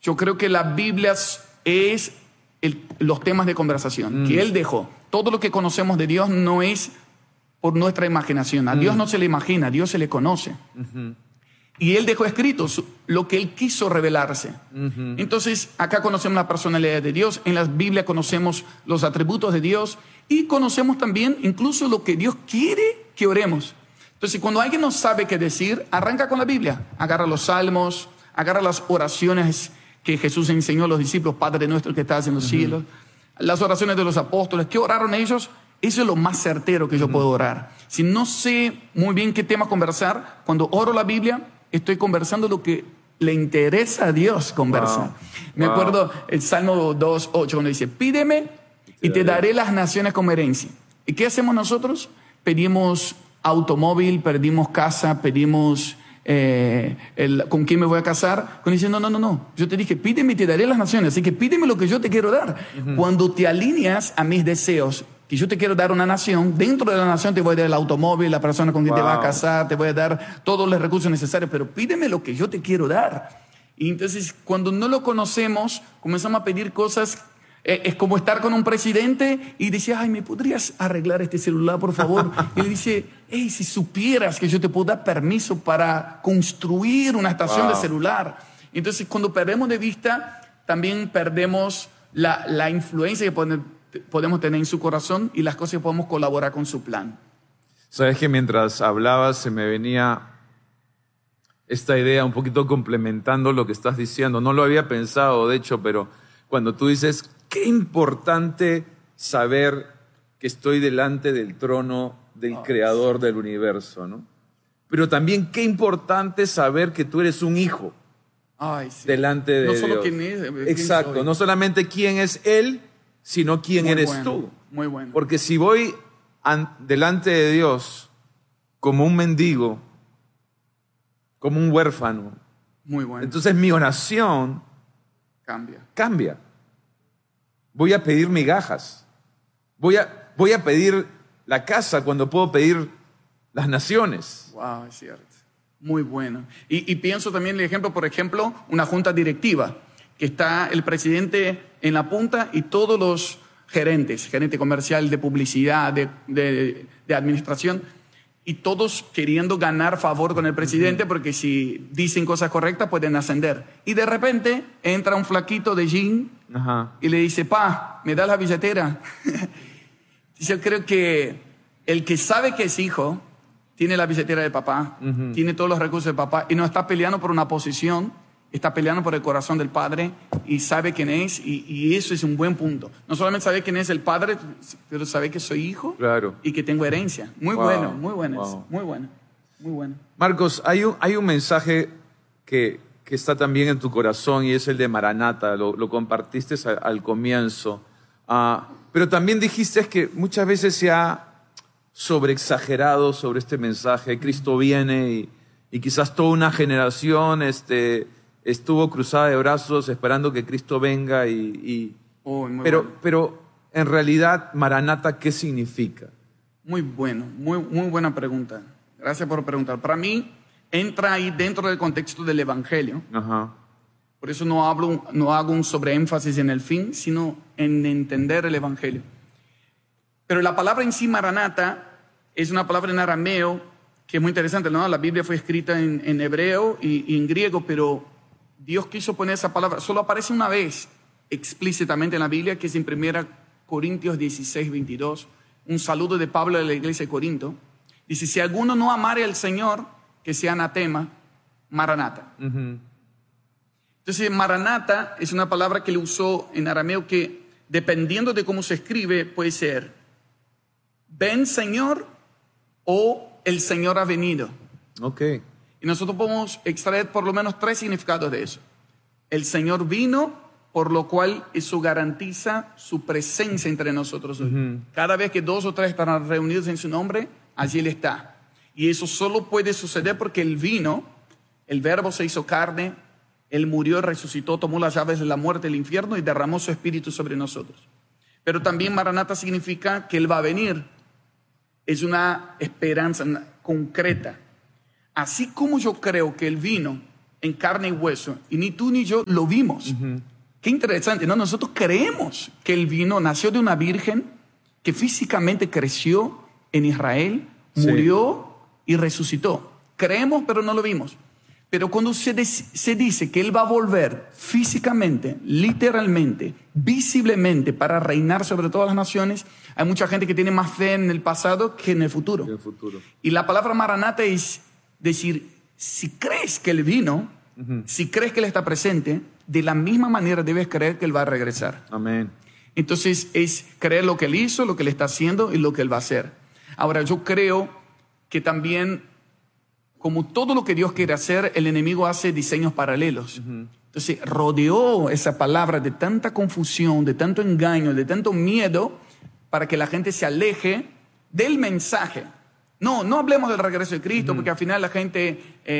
Yo creo que la Biblia es los temas de conversación que Él dejó. Todo lo que conocemos de Dios no es por nuestra imaginación. A Dios no se le imagina, a Dios se le conoce. Y Él dejó escrito lo que Él quiso revelarse. Entonces, acá conocemos la personalidad de Dios. En la Biblia conocemos los atributos de Dios. Y conocemos también incluso lo que Dios quiere que oremos. Entonces, cuando alguien no sabe qué decir, arranca con la Biblia. Agarra los salmos, agarra las oraciones que Jesús enseñó a los discípulos, Padre nuestro que estás en los cielos. Las oraciones de los apóstoles. ¿Qué oraron ellos? Eso es lo más certero que yo puedo orar. Si no sé muy bien qué tema conversar, cuando oro la Biblia, estoy conversando lo que le interesa a Dios conversar. Me acuerdo el Salmo 2:8 cuando dice, pídeme y te daré las naciones como herencia. ¿Y qué hacemos nosotros? Pedimos automóvil, pedimos casa, pedimos con quién me voy a casar. Cuando dice, no. Yo te dije, pídeme y te daré las naciones. Así que pídeme lo que yo te quiero dar. Cuando te alineas a mis deseos, que yo te quiero dar una nación, dentro de la nación te voy a dar el automóvil, la persona con quien te vas a casar, te voy a dar todos los recursos necesarios, pero pídeme lo que yo te quiero dar. Y entonces, cuando no lo conocemos, comenzamos a pedir cosas. Es como estar con un presidente y dice, ay, ¿me podrías arreglar este celular, por favor? Y le dice, hey, si supieras que yo te puedo dar permiso para construir una estación de celular. Entonces, cuando perdemos de vista, también perdemos la influencia que podemos tener en su corazón y las cosas que podemos colaborar con su plan. Sabes que mientras hablabas se me venía esta idea un poquito complementando lo que estás diciendo. No lo había pensado, de hecho, pero cuando tú dices, qué importante saber que estoy delante del trono del Creador del universo, ¿no? Pero también qué importante saber que tú eres un hijo delante de Dios. No solo quién es. Exacto, no solamente quién es Él, sino quién eres tú. Muy bueno. Porque si voy delante de Dios como un mendigo, como un huérfano, muy bueno, entonces mi oración cambia. Voy a pedir migajas. Voy a pedir la casa cuando puedo pedir las naciones. Wow, es cierto. Muy bueno. Y pienso también en el ejemplo, por ejemplo, una junta directiva, que está el presidente en la punta y todos los gerente comercial, de publicidad, de administración, y todos queriendo ganar favor con el presidente, porque si dicen cosas correctas pueden ascender. Y de repente entra un flaquito de jean y le dice, pa, ¿me das la billetera? Yo creo que el que sabe que es hijo tiene la billetera de papá, tiene todos los recursos de papá y no está peleando por una posición, está peleando por el corazón del padre y sabe quién es, y eso es un buen punto. No solamente sabe quién es el padre, pero sabe que soy hijo y que tengo herencia. Muy bueno, muy bueno, muy bueno, muy bueno. Marcos, hay un mensaje que está también en tu corazón y es el de Maranata, lo compartiste al comienzo. Pero también dijiste que muchas veces se ha sobreexagerado sobre este mensaje. Cristo viene y quizás toda una generación estuvo cruzada de brazos esperando que Cristo venga pero en realidad, Maranata, ¿qué significa? Muy bueno, muy buena pregunta. Gracias por preguntar. Para mí, entra ahí dentro del contexto del Evangelio. Por eso no hago un sobreénfasis en el fin, sino en entender el Evangelio. Pero la palabra en sí, Maranata, es una palabra en arameo que es muy interesante, ¿no? La Biblia fue escrita en hebreo y en griego, pero Dios quiso poner esa palabra. Solo aparece una vez explícitamente en la Biblia, que es en 1 Corintios 16:22. Un saludo de Pablo de la iglesia de Corinto. Dice, si alguno no amare al Señor, que sea anatema, Maranata. Entonces, Maranata es una palabra que le usó en arameo que, dependiendo de cómo se escribe, puede ser ven Señor o el Señor ha venido. Y nosotros podemos extraer por lo menos 3 significados de eso. El Señor vino, por lo cual eso garantiza su presencia entre nosotros. Cada vez que 2 o 3 están reunidos en su nombre, allí Él está. Y eso solo puede suceder porque Él vino, el Verbo se hizo carne, Él murió, resucitó, tomó las llaves de la muerte del infierno y derramó su Espíritu sobre nosotros. Pero también Maranata significa que Él va a venir. Es una esperanza concreta. Así como yo creo que Él vino en carne y hueso, y ni tú ni yo lo vimos. Qué interesante, ¿no? Nosotros creemos que Él vino, nació de una virgen que físicamente creció en Israel, murió y resucitó. Creemos, pero no lo vimos. Pero cuando se dice que Él va a volver físicamente, literalmente, visiblemente para reinar sobre todas las naciones, hay mucha gente que tiene más fe en el pasado que en el futuro. Y la palabra Maranata es decir, si crees que Él vino, si crees que Él está presente, de la misma manera debes creer que Él va a regresar. Amén. Entonces es creer lo que Él hizo, lo que Él está haciendo y lo que Él va a hacer. Ahora, yo creo que también, como todo lo que Dios quiere hacer, el enemigo hace diseños paralelos. Entonces rodeó esa palabra de tanta confusión, de tanto engaño, de tanto miedo, para que la gente se aleje del mensaje. No hablemos del regreso de Cristo, porque al final la gente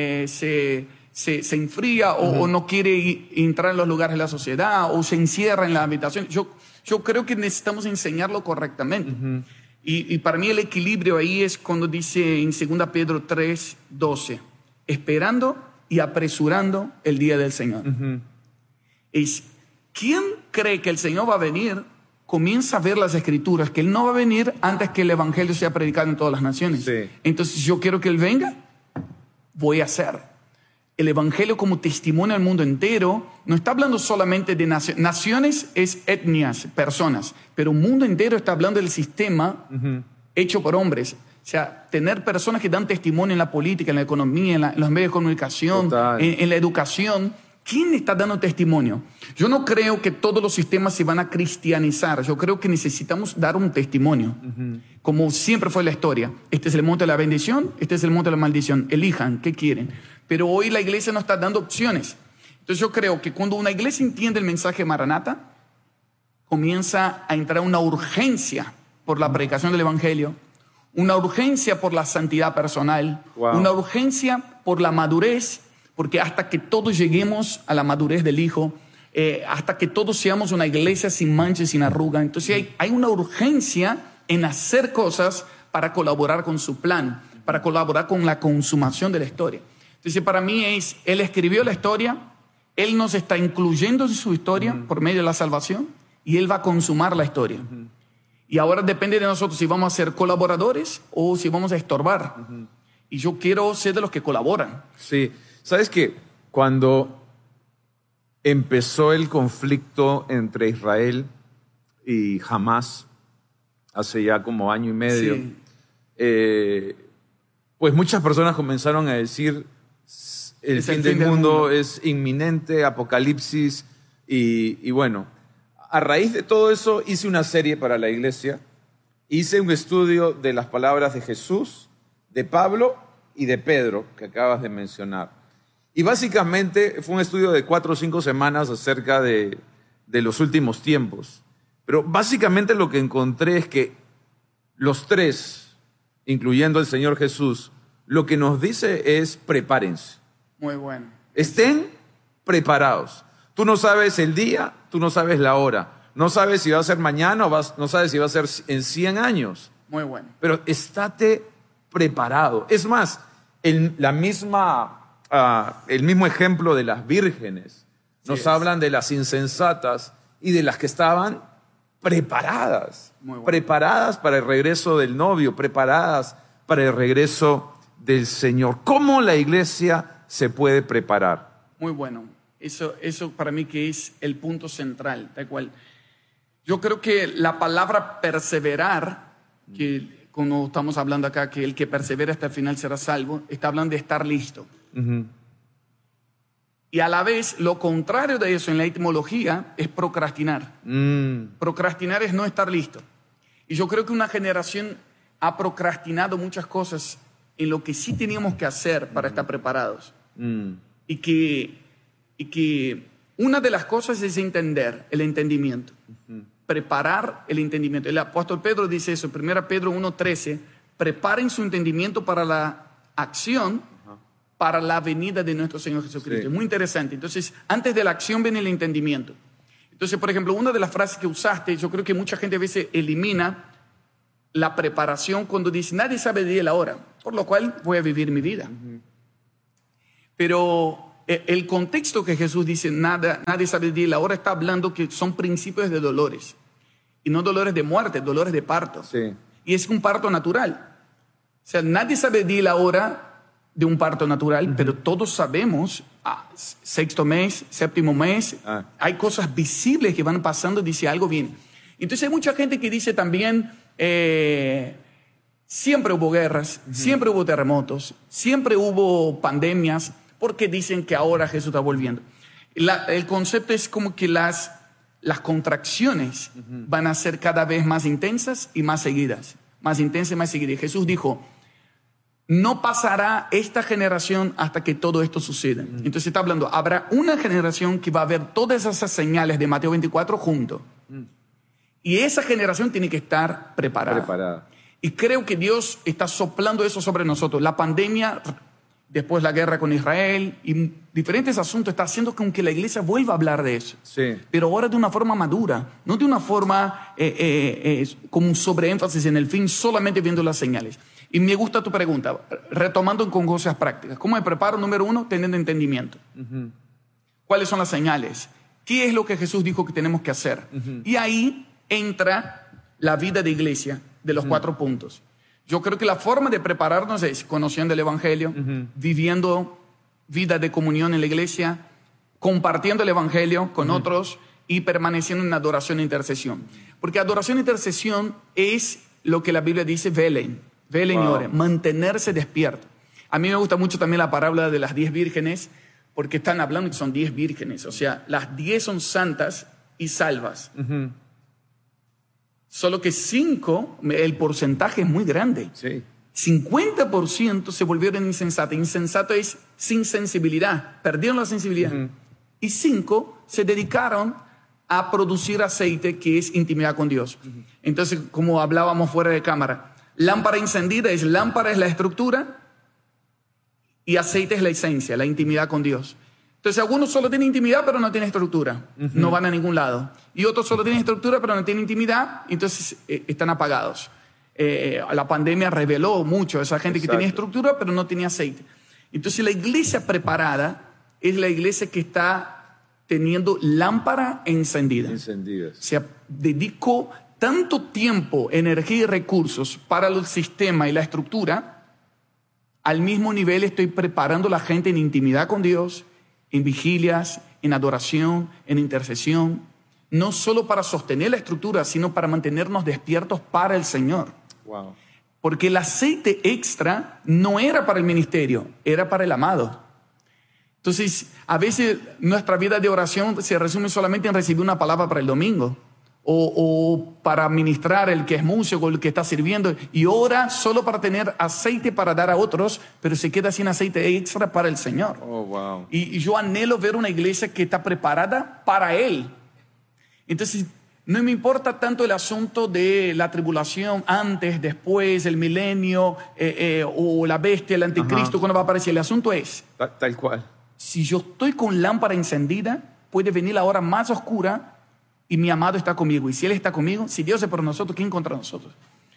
se enfría o no quiere entrar en los lugares de la sociedad o se encierra en la habitación. Yo creo que necesitamos enseñarlo correctamente. Y para mí el equilibrio ahí es cuando dice en 2 Pedro 3:12, esperando y apresurando el día del Señor. Es, ¿quién cree que el Señor va a venir? Comienza a ver las Escrituras, que Él no va a venir antes que el Evangelio sea predicado en todas las naciones. Sí. Entonces yo quiero que Él venga, voy a hacer. El Evangelio como testimonio al mundo entero, no está hablando solamente de naciones. Naciones es etnias, personas, pero el mundo entero está hablando del sistema hecho por hombres. O sea, tener personas que dan testimonio en la política, en la economía, en los medios de comunicación, en la educación. ¿Quién está dando testimonio? Yo no creo que todos los sistemas se van a cristianizar. Yo creo que necesitamos dar un testimonio. Como siempre fue la historia. Este es el monte de la bendición, este es el monte de la maldición. Elijan, ¿qué quieren? Pero hoy la iglesia no está dando opciones. Entonces yo creo que cuando una iglesia entiende el mensaje de Maranata, comienza a entrar una urgencia por la predicación del Evangelio, una urgencia por la santidad personal, una urgencia por la madurez, porque hasta que todos lleguemos a la madurez del Hijo, hasta que todos seamos una iglesia sin mancha y sin arruga, entonces hay una urgencia en hacer cosas para colaborar con su plan, para colaborar con la consumación de la historia. Entonces para mí Él escribió la historia, Él nos está incluyendo en su historia por medio de la salvación y Él va a consumar la historia. Y ahora depende de nosotros si vamos a ser colaboradores o si vamos a estorbar. Y yo quiero ser de los que colaboran. Sí. ¿Sabes qué? Cuando empezó el conflicto entre Israel y Hamás, hace ya como año y medio, pues muchas personas comenzaron a decir el fin del mundo es inminente, apocalipsis, y bueno, a raíz de todo eso hice una serie para la iglesia, hice un estudio de las palabras de Jesús, de Pablo y de Pedro, que acabas de mencionar. Y básicamente fue un estudio de 4 o 5 semanas acerca de los últimos tiempos. Pero básicamente lo que encontré es que los tres, incluyendo el Señor Jesús, lo que nos dice es prepárense. Muy bueno. Estén preparados. Tú no sabes el día, tú no sabes la hora. No sabes si va a ser mañana o no sabes si va a ser en 100 años. Muy bueno. Pero estate preparado. Es más, el mismo ejemplo de las vírgenes. Nos hablan de las insensatas y de las que estaban preparadas. Preparadas para el regreso del novio, preparadas para el regreso del Señor. ¿Cómo la iglesia se puede preparar? Muy bueno. Eso para mí que es el punto central. Tal cual. Yo creo que la palabra perseverar, que como estamos hablando acá, que el que persevera hasta el final será salvo, está hablando de estar listo. Y a la vez, lo contrario de eso en la etimología es procrastinar. Procrastinar es no estar listo. Y yo creo que una generación ha procrastinado muchas cosas en lo que sí teníamos que hacer para estar preparados. Y que una de las cosas es entender, el entendimiento. Preparar el entendimiento. El apóstol Pedro dice eso, 1 Pedro 1:13, preparen su entendimiento para la acción, para la venida de nuestro Señor Jesucristo. Sí. Es muy interesante. Entonces, antes de la acción viene el entendimiento. Entonces, por ejemplo, una de las frases que usaste, yo creo que mucha gente a veces elimina la preparación cuando dice, nadie sabe el día y la hora, por lo cual voy a vivir mi vida. Pero el contexto que Jesús dice, nadie sabe el día y la hora, está hablando que son principios de dolores. Y no dolores de muerte, dolores de parto. Sí. Y es un parto natural. O sea, nadie sabe el día y la hora de un parto natural, pero todos sabemos, sexto mes, séptimo mes, hay cosas visibles que van pasando, dice algo bien. Entonces hay mucha gente que dice también, siempre hubo guerras, siempre hubo terremotos, siempre hubo pandemias, porque dicen que ahora Jesús está volviendo. El concepto es como que las contracciones van a ser cada vez más intensas y más seguidas. Más intensas y más seguidas. Y Jesús dijo, no pasará esta generación hasta que todo esto suceda. Entonces está hablando, habrá una generación que va a ver todas esas señales de Mateo 24 juntos. Y esa generación tiene que estar preparada. Y creo que Dios está soplando eso sobre nosotros. La pandemia, después la guerra con Israel y diferentes asuntos, está haciendo con que la iglesia vuelva a hablar de eso. Sí. Pero ahora de una forma madura, no de una forma como un sobreénfasis en el fin, solamente viendo las señales. Y me gusta tu pregunta, retomando con cosas prácticas. ¿Cómo me preparo? Número uno, teniendo entendimiento. ¿Cuáles son las señales? ¿Qué es lo que Jesús dijo que tenemos que hacer? Y ahí entra la vida de iglesia de los 4 puntos. Yo creo que la forma de prepararnos es conociendo el Evangelio, viviendo vida de comunión en la iglesia, compartiendo el Evangelio con otros y permaneciendo en adoración e intercesión. Porque adoración e intercesión es lo que la Biblia dice, velen y oren, mantenerse despierto. A mí me gusta mucho también la parábola de las 10 vírgenes, porque están hablando que son 10 vírgenes, o sea, las 10 son santas y salvas. Solo que 5, el porcentaje es muy grande. Sí. 50% se volvieron insensatos. Insensato es sin sensibilidad, perdieron la sensibilidad. Y 5 se dedicaron a producir aceite, que es intimidad con Dios. Entonces, como hablábamos fuera de cámara, lámpara encendida es la estructura y aceite es la esencia, la intimidad con Dios. Entonces, algunos solo tienen intimidad, pero no tienen estructura. No van a ningún lado. Y otros solo tienen estructura, pero no tienen intimidad, entonces están apagados. La pandemia reveló mucho a esa gente que tenía estructura, pero no tenía aceite. Entonces, la iglesia preparada es la iglesia que está teniendo lámpara encendida. O sea, dedicó tanto tiempo, energía y recursos para el sistema y la estructura, al mismo nivel estoy preparando a la gente en intimidad con Dios, en vigilias, en adoración, en intercesión, no solo para sostener la estructura, sino para mantenernos despiertos para el Señor. Wow. Porque el aceite extra no era para el ministerio, era para el amado. Entonces, a veces nuestra vida de oración se resume solamente en recibir una palabra para el domingo, o para ministrar el que es músico, el que está sirviendo, y ora solo para tener aceite para dar a otros, pero se queda sin aceite extra para el Señor. Oh, wow. Y yo anhelo ver una iglesia que está preparada para Él. Entonces, no me importa tanto el asunto de la tribulación, antes, después, el milenio, o la bestia, el anticristo, cuando va a aparecer. El asunto es, Tal cual. si yo estoy con lámpara encendida, puede venir la hora más oscura y mi amado está conmigo. Y si Él está conmigo, si Dios es por nosotros, ¿quién contra nosotros?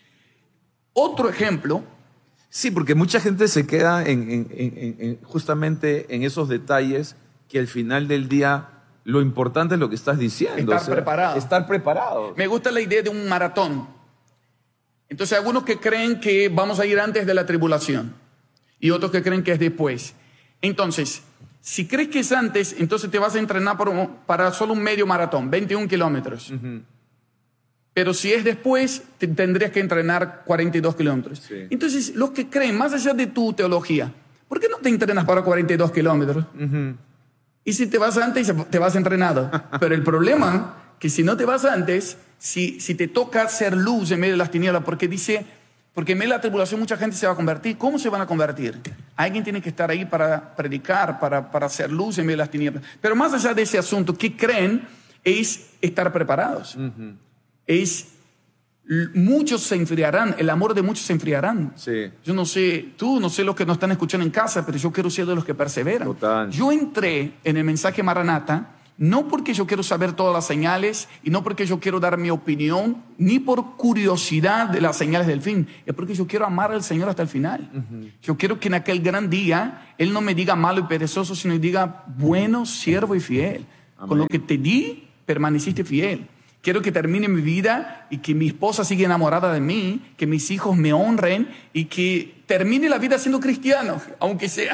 Otro ejemplo. Sí, porque mucha gente se queda justamente en esos detalles que al final del día lo importante es lo que estás diciendo. Estar preparado. Estar preparado. Me gusta la idea de un maratón. Entonces, algunos que creen que vamos a ir antes de la tribulación y otros que creen que es después. Entonces, si crees que es antes, entonces te vas a entrenar para solo un medio maratón, 21 kilómetros. Pero si es después, tendrías que entrenar 42 kilómetros. Sí. Entonces, los que creen, más allá de tu teología, ¿por qué no te entrenas para 42 kilómetros? Y si te vas antes, te vas entrenado. Pero el problema, que si no te vas antes, si te toca ser luz en medio de las tinieblas, porque en medio de la tribulación mucha gente se va a convertir. ¿Cómo se van a convertir? Alguien tiene que estar ahí para predicar, para hacer luz en medio de las tinieblas. Pero más allá de ese asunto, ¿qué creen? Es estar preparados. Muchos se enfriarán, el amor de muchos se enfriarán. Sí. Yo no sé, no sé los que nos están escuchando en casa, pero yo quiero ser de los que perseveran. Total. Yo entré en el mensaje Maranata No porque yo quiero saber todas las señales y no porque yo quiero dar mi opinión, ni por curiosidad de las señales del fin. Es porque yo quiero amar al Señor hasta el final. Yo quiero que en aquel gran día Él no me diga malo y perezoso, sino que diga bueno, siervo y fiel. Amén. Con lo que te di, permaneciste fiel. Quiero que termine mi vida y que mi esposa siga enamorada de mí, que mis hijos me honren y que termine la vida siendo cristiano, aunque sea.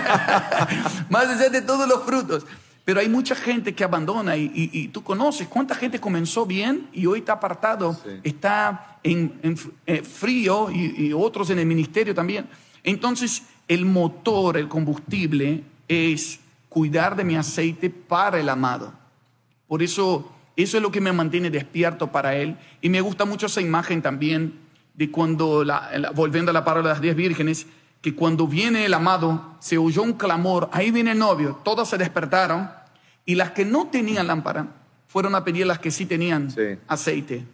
Más allá de todos los frutos. Pero hay mucha gente que abandona y tú conoces cuánta gente comenzó bien y hoy está apartado, sí. Está en frío y otros en el ministerio también. Entonces el motor, el combustible es cuidar de mi aceite para el amado. Por eso es lo que me mantiene despierto para Él. Y me gusta mucho esa imagen también de cuando, volviendo a la parábola de las 10 vírgenes, que cuando viene el amado, se oyó un clamor, ahí viene el novio, todas se despertaron, y las que no tenían lámpara fueron a pedir las que sí tenían aceite.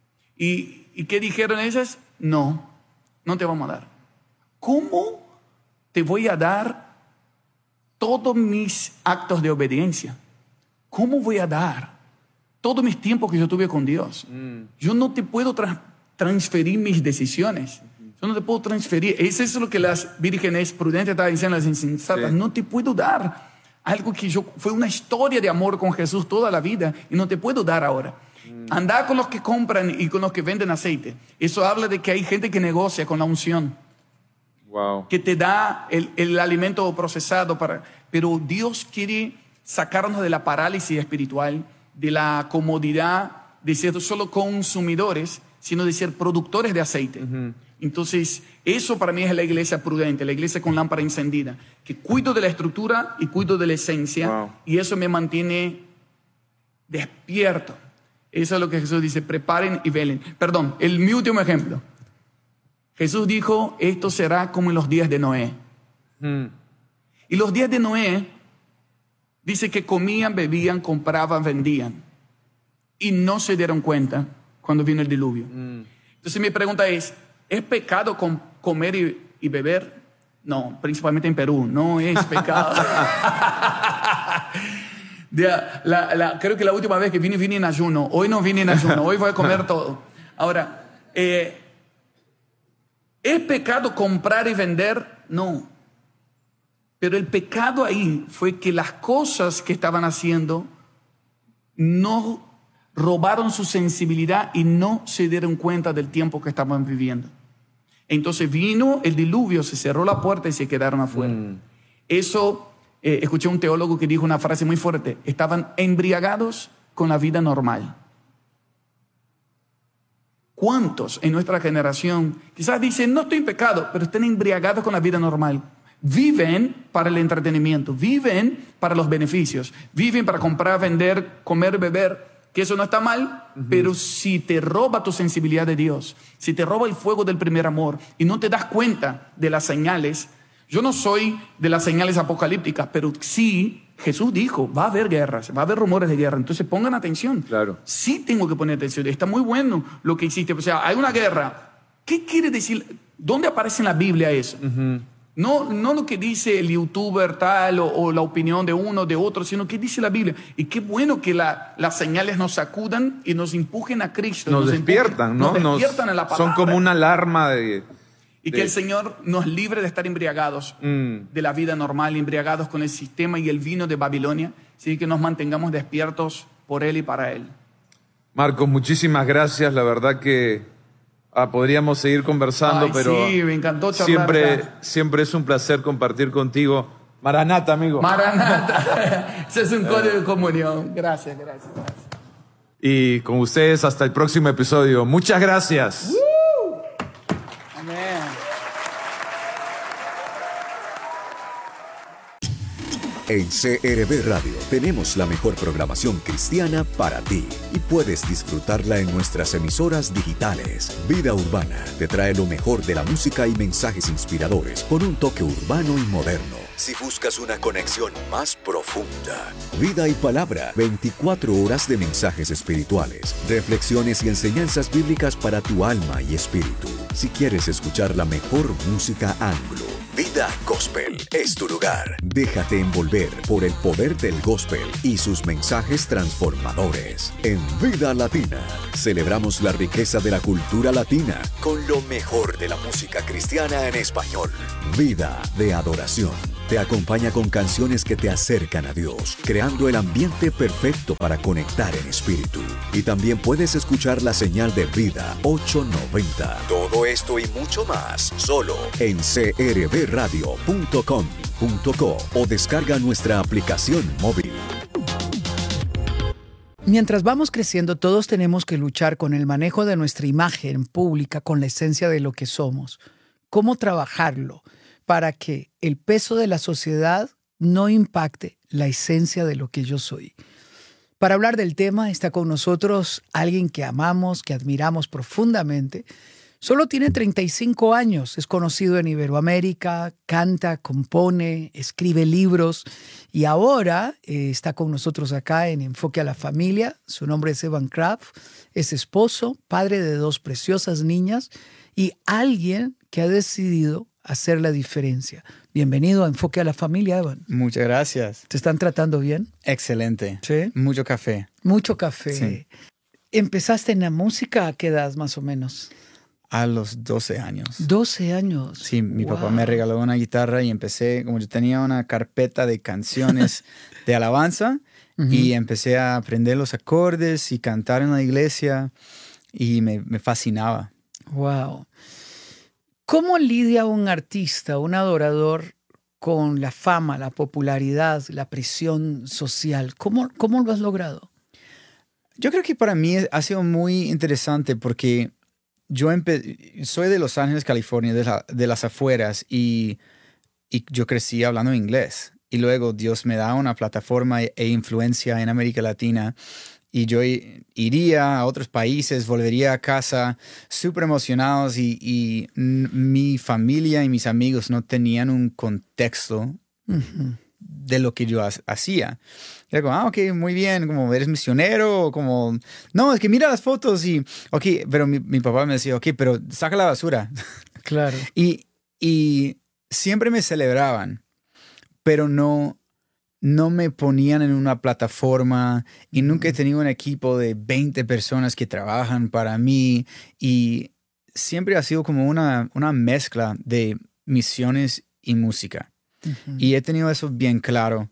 ¿Y qué dijeron ellas? No te vamos a dar. ¿Cómo te voy a dar todos mis actos de obediencia? ¿Cómo voy a dar todos mis tiempos que yo tuve con Dios? Yo no te puedo transferir mis decisiones. Yo no te puedo transferir. Eso es lo que las vírgenes prudentes estaban diciendo, las insensatas. Sí. No te puedo dar algo que fue una historia de amor con Jesús toda la vida y no te puedo dar ahora. Andá con los que compran y con los que venden aceite. Eso habla de que hay gente que negocia con la unción. Wow. Que te da el alimento procesado. Pero Dios quiere sacarnos de la parálisis espiritual, de la comodidad de ser solo consumidores, sino de ser productores de aceite. Entonces, eso para mí es la iglesia prudente, la iglesia con lámpara encendida, que cuido de la estructura y cuido de la esencia, y eso me mantiene despierto. Eso es lo que Jesús dice, preparen y velen. Perdón, mi último ejemplo. Jesús dijo, esto será como en los días de Noé. Y los días de Noé, dice que comían, bebían, compraban, vendían. Y no se dieron cuenta cuando vino el diluvio. Entonces mi pregunta es pecado comer y beber? No, principalmente en Perú, no es pecado. Creo que la última vez que vine en ayuno. Hoy no vine en ayuno, hoy voy a comer todo. Ahora, ¿es pecado comprar y vender? No. Pero el pecado ahí fue que las cosas que estaban haciendo no robaron su sensibilidad y no se dieron cuenta del tiempo que estaban viviendo. Entonces vino el diluvio, se cerró la puerta y se quedaron afuera. Eso, escuché un teólogo que dijo una frase muy fuerte, estaban embriagados con la vida normal. ¿Cuántos en nuestra generación quizás dicen, no estoy en pecado, pero están embriagados con la vida normal? Viven para el entretenimiento, viven para los beneficios, viven para comprar, vender, comer, beber, que eso no está mal, pero si te roba tu sensibilidad de Dios, si te roba el fuego del primer amor y no te das cuenta de las señales. Yo no soy de las señales apocalípticas, pero sí, Jesús dijo, va a haber guerras, va a haber rumores de guerra, entonces pongan atención. Claro. Sí tengo que poner atención, está muy bueno lo que hiciste, o sea, hay una guerra. ¿Qué quiere decir? ¿Dónde aparece en la Biblia eso? No lo que dice el youtuber tal o la opinión de uno o de otro, sino que dice la Biblia. Y qué bueno que las señales nos sacudan y nos empujen a Cristo. Nos despiertan, ¿no? Nos despiertan a la palabra. Son como una alarma Y que el Señor nos libre de estar embriagados de la vida normal, embriagados con el sistema y el vino de Babilonia. Así que nos mantengamos despiertos por Él y para Él. Marcos, muchísimas gracias. La verdad que podríamos seguir conversando, pero sí, me encantó charlar. Siempre es un placer compartir contigo. Maranata, amigo. Maranata. Ese es un código de comunión. Gracias. Y con ustedes hasta el próximo episodio. Muchas gracias. Amén. En CRB Radio tenemos la mejor programación cristiana para ti y puedes disfrutarla en nuestras emisoras digitales. Vida Urbana te trae lo mejor de la música y mensajes inspiradores con un toque urbano y moderno. Si buscas una conexión más profunda, Vida y Palabra, 24 horas de mensajes espirituales, reflexiones y enseñanzas bíblicas para tu alma y espíritu. Si quieres escuchar la mejor música anglo, Vida Gospel es tu lugar. Déjate envolver por el poder del gospel y sus mensajes transformadores. En Vida Latina, celebramos la riqueza de la cultura latina con lo mejor de la música cristiana en español. Vida de adoración. Te acompaña con canciones que te acercan a Dios, creando el ambiente perfecto para conectar en espíritu. Y también puedes escuchar la señal de Vida 890. Todo esto y mucho más, solo en crbradio.com.co o descarga nuestra aplicación móvil. Mientras vamos creciendo, todos tenemos que luchar con el manejo de nuestra imagen pública, con la esencia de lo que somos. ¿Cómo trabajarlo para que el peso de la sociedad no impacte la esencia de lo que yo soy? Para hablar del tema está con nosotros alguien que amamos, que admiramos profundamente. Solo tiene 35 años, es conocido en Iberoamérica, canta, compone, escribe libros y ahora está con nosotros acá en Enfoque a la Familia. Su nombre es Evan Craft, es esposo, padre de 2 preciosas niñas y alguien que ha decidido hacer la diferencia. Bienvenido a Enfoque a la Familia, Evan. Muchas gracias. ¿Te están tratando bien? Excelente. Sí. Mucho café. Mucho café. Sí. ¿Empezaste en la música a qué edad más o menos? A los 12 años. 12 años. Sí, mi Wow. papá me regaló una guitarra y empecé, como yo tenía una carpeta de canciones de alabanza, y empecé a aprender los acordes y cantar en la iglesia y me fascinaba. Wow. ¿Cómo lidia un artista, un adorador con la fama, la popularidad, la presión social? ¿Cómo lo has logrado? Yo creo que para mí ha sido muy interesante porque yo soy de Los Ángeles, California, de las afueras, y yo crecí hablando inglés. Y luego Dios me da una plataforma e influencia en América Latina. Y yo iría a otros países, volvería a casa súper emocionados y mi familia y mis amigos no tenían un contexto de lo que yo hacía. Era como, ok, muy bien, como eres misionero, como, no, es que mira las fotos y, ok, pero mi papá me decía, ok, pero saca la basura. Claro. Y siempre me celebraban, pero no me ponían en una plataforma y nunca he tenido un equipo de 20 personas que trabajan para mí y siempre ha sido como una mezcla de misiones y música. Y he tenido eso bien claro.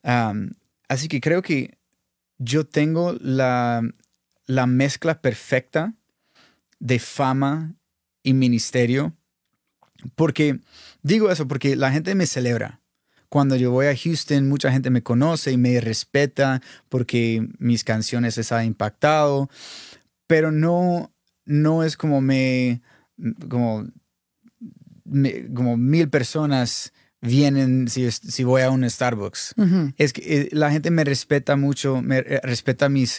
Así que creo que yo tengo la mezcla perfecta de fama y ministerio. Porque digo eso porque la gente me celebra. Cuando yo voy a Houston, mucha gente me conoce y me respeta porque mis canciones les han impactado. Pero no es como 1000 personas vienen si voy a un Starbucks. Es que la gente me respeta mucho, me respeta mi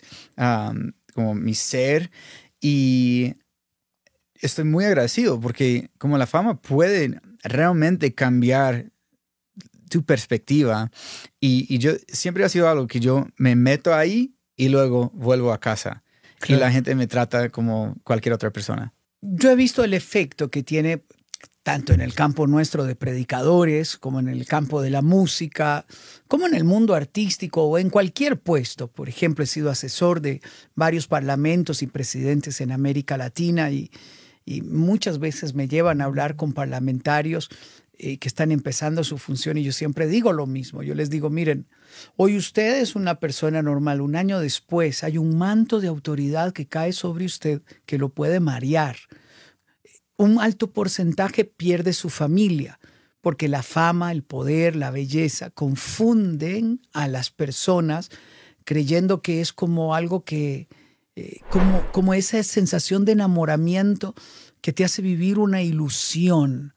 ser, y estoy muy agradecido porque como la fama puede realmente cambiar tu perspectiva, y yo siempre ha sido algo que yo me meto ahí y luego vuelvo a casa. Claro. Y la gente me trata como cualquier otra persona. Yo he visto el efecto que tiene tanto en el campo nuestro de predicadores, como en el campo de la música, como en el mundo artístico o en cualquier puesto. Por ejemplo, he sido asesor de varios parlamentos y presidentes en América Latina y muchas veces me llevan a hablar con parlamentarios que están empezando su función y yo siempre digo lo mismo. Yo les digo, miren, hoy usted es una persona normal, un año después hay un manto de autoridad que cae sobre usted que lo puede marear. Un alto porcentaje pierde su familia porque la fama, el poder, la belleza confunden a las personas creyendo que es como algo que, como esa sensación de enamoramiento que te hace vivir una ilusión.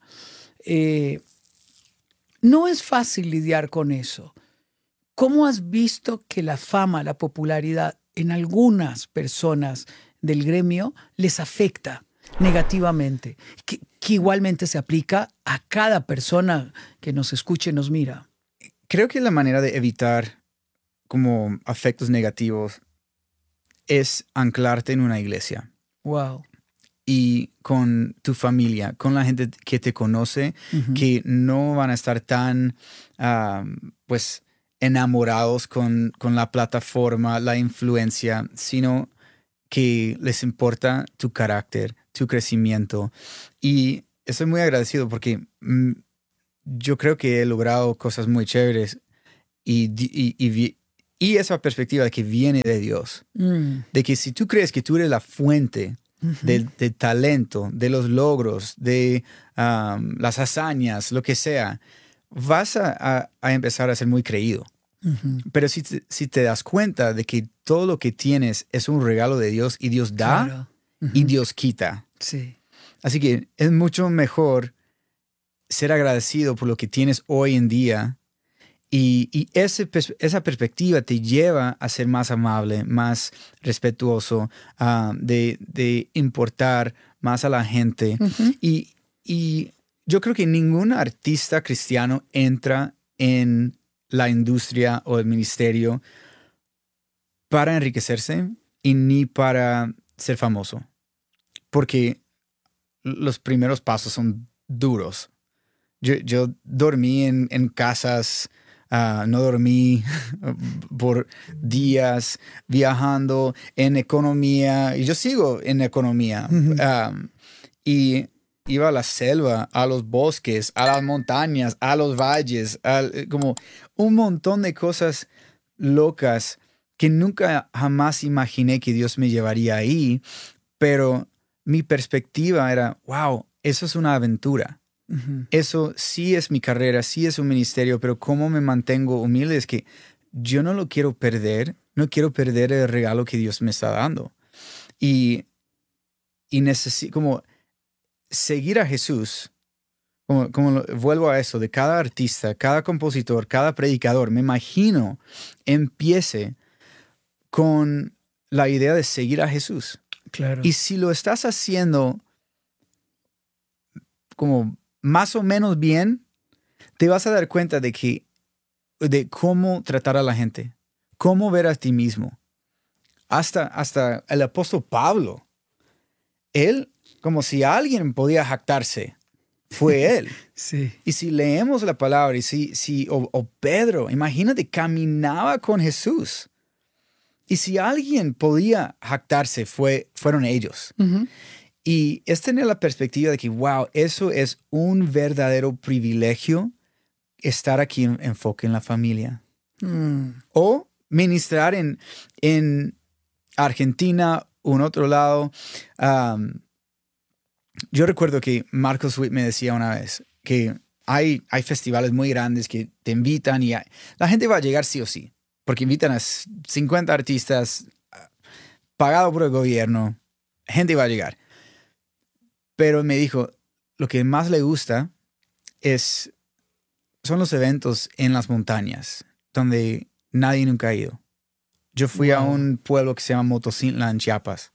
No es fácil lidiar con eso. ¿Cómo has visto que la fama, la popularidad en algunas personas del gremio les afecta negativamente, que igualmente se aplica a cada persona que nos escuche y nos mira? Creo que la manera de evitar como efectos negativos es anclarte en una iglesia. Wow. y con tu familia, con la gente que te conoce, que no van a estar tan, pues, enamorados con la plataforma, la influencia, sino que les importa tu carácter, tu crecimiento. Y estoy muy agradecido porque yo creo que he logrado cosas muy chéveres y esa perspectiva de que viene de Dios. De que si tú crees que tú eres la fuente del talento, de los logros, de las hazañas, lo que sea, vas a empezar a ser muy creído. Pero si te das cuenta de que todo lo que tienes es un regalo de Dios y Dios da, Claro. y Dios quita. Sí. Así que es mucho mejor ser agradecido por lo que tienes hoy en día y esa perspectiva te lleva a ser más amable, más respetuoso, de importar más a la gente. Y yo creo que ningún artista cristiano entra en la industria o el ministerio para enriquecerse y ni para ser famoso. Porque los primeros pasos son duros. Yo dormí en casas, no dormí por días viajando en economía. Y yo sigo en economía. Y iba a la selva, a los bosques, a las montañas, a los valles, como un montón de cosas locas que nunca jamás imaginé que Dios me llevaría ahí. Pero mi perspectiva era, wow, eso es una aventura. Eso sí es mi carrera, sí es un ministerio, pero cómo me mantengo humilde es que yo no lo quiero perder, no quiero perder el regalo que Dios me está dando. Y necesito como seguir a Jesús, vuelvo a eso, de cada artista, cada compositor, cada predicador, me imagino, empiece con la idea de seguir a Jesús. Claro. Y si lo estás haciendo como más o menos bien, te vas a dar cuenta de cómo tratar a la gente, cómo ver a ti mismo. Hasta el apóstol Pablo, él, como si alguien podía jactarse, fue él. Sí. Y si leemos la palabra, o Pedro, imagínate, caminaba con Jesús. Y si alguien podía jactarse, fueron ellos. Y es tener la perspectiva de que, wow, eso es un verdadero privilegio, estar aquí en Enfoque en la Familia. O ministrar en Argentina o en otro lado. Yo recuerdo que Marcos Witt me decía una vez que hay festivales muy grandes que te invitan y la gente va a llegar sí o sí, porque invitan a 50 artistas pagado por el gobierno. Gente va a llegar. Pero me dijo, lo que más le gusta son los eventos en las montañas, donde nadie nunca ha ido. Yo fui a un pueblo que se llama Motocintla, en Chiapas.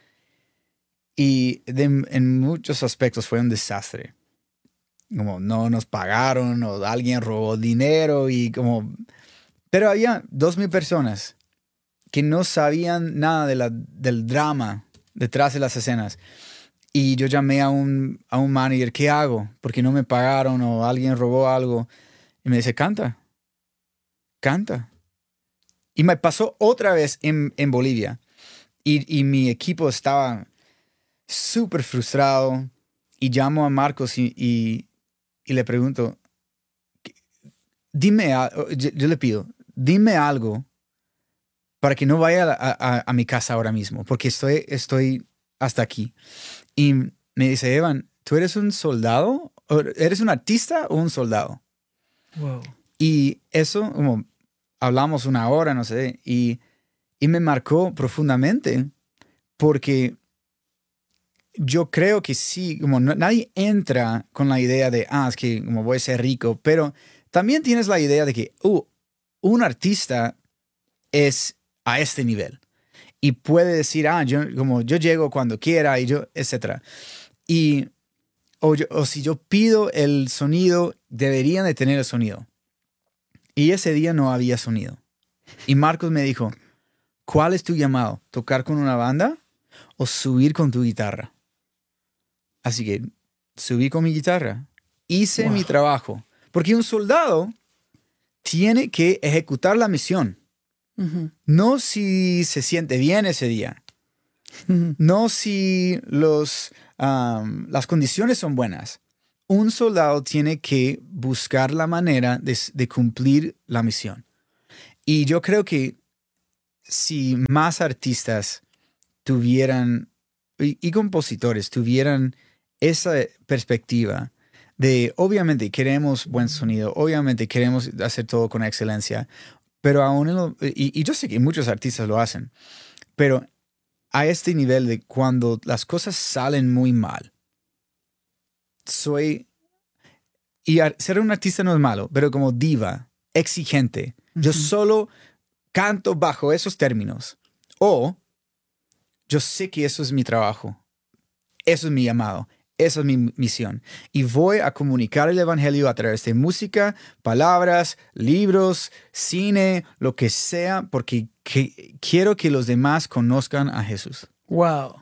Y en muchos aspectos fue un desastre. Como no nos pagaron o alguien robó dinero Pero había 2,000 personas que no sabían nada del drama detrás de las escenas. Y yo llamé a un manager, ¿qué hago? Porque no me pagaron o alguien robó algo. Y me dice, canta. Y me pasó otra vez en Bolivia. Y mi equipo estaba súper frustrado. Y llamo a Marcos y le pregunto, yo le pido, dime algo para que no vaya a mi casa ahora mismo, porque estoy hasta aquí. Y me dice, Evan, ¿tú eres un soldado? ¿Eres un artista o un soldado? Wow. Y eso, como hablamos una hora, no sé, y me marcó profundamente porque yo creo que sí, como nadie entra con la idea de, es que como voy a ser rico, pero también tienes la idea de que un artista es a este nivel. Y puede decir, yo llego cuando quiera, y etc. O si yo pido el sonido, deberían de tener el sonido. Y ese día no había sonido. Y Marcos me dijo, ¿cuál es tu llamado? ¿Tocar con una banda o subir con tu guitarra? Así que subí con mi guitarra, hice mi trabajo. Porque un soldado tiene que ejecutar la misión. No si se siente bien ese día. No si las condiciones son buenas. Un soldado tiene que buscar la manera de cumplir la misión. Y yo creo que si más artistas tuvieran, y compositores tuvieran esa perspectiva de, obviamente queremos buen sonido, obviamente queremos hacer todo con excelencia, pero aún, y yo sé que muchos artistas lo hacen, pero a este nivel de cuando las cosas salen muy mal, y ser un artista no es malo, pero como diva, exigente, yo solo canto bajo esos términos, o yo sé que eso es mi trabajo, eso es mi llamado, esa es mi misión, y voy a comunicar el evangelio a través de música, palabras, libros, cine, lo que sea, porque quiero que los demás conozcan a Jesús. Wow.